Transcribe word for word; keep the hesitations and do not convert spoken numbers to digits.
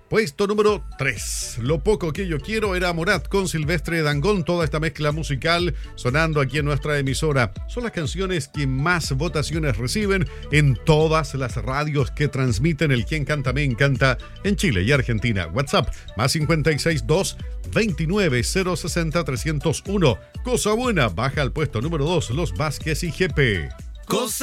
Puesto número tres. Lo poco que yo quiero era Morat con Silvestre Dangond. Toda esta mezcla musical sonando aquí en nuestra emisora. Son las canciones que más votaciones reciben en todas las radios que transmiten el Quien Canta Me Encanta en Chile y Argentina. WhatsApp más cincuenta y seis dos veintinueve cero sesenta trescientos uno. Cosa buena baja al puesto número dos. Los Vázquez y G P. Cosa